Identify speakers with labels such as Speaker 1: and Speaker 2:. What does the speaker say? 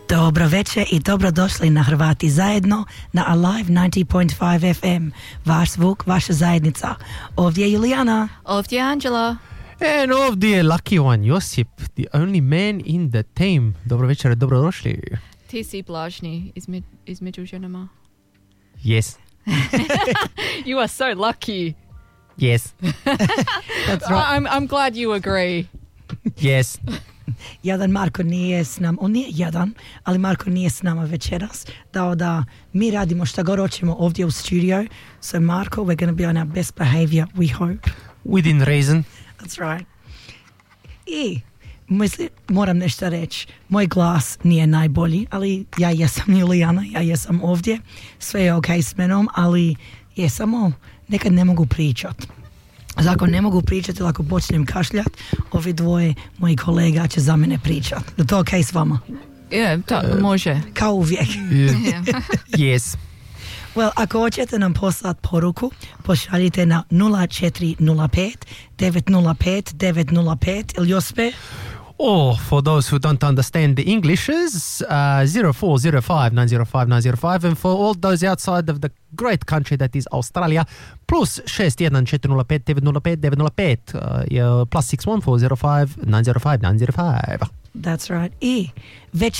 Speaker 1: Dobro večer i dobrodošli na Hrvati zajedno na Alive 90.5 FM. Vaš zvuk, vaša zajednica. Ovdje je Julijana.
Speaker 2: Ovdje je Angela.
Speaker 3: And ovdje je Lucky One, Josip, the only man in the team. Dobro večer, dobrodošli.
Speaker 2: Ti si blažni između ženama.
Speaker 3: Yes.
Speaker 2: You are so lucky.
Speaker 3: Yes.
Speaker 1: That's right.
Speaker 2: I'm glad you agree.
Speaker 3: Yes.
Speaker 1: Jadan Marko nije s nama, on nije jadan, ali Marko nije s nama večeras, dao da mi radimo šta god hoćemo ovdje u studio. So Marko, we're going to be on our best behavior, we hope.
Speaker 3: Within reason.
Speaker 1: That's right. I moram nešto reći, moj glas nije najbolji, ali ja jesam Julijana, ja jesam ovdje, sve je ok s menom, ali je samo nekad ne mogu pričat. Ako ne mogu pričati, ako počnem kašljat, ovi dvoje moji kolega će za mene pričat. Je to ok s vama?
Speaker 2: Može.
Speaker 1: Kao uvijek.
Speaker 3: Yes.
Speaker 1: Well, ako hoćete nam poslati poruku, pošaljite na 0405 905 905 ili Jospe?
Speaker 3: Or for those who don't understand the Englishes, 0405 905 905, and for all those outside of the great country that is Australia, plus 61 405 905 905, plus 61405 905 905.
Speaker 1: That's right. I već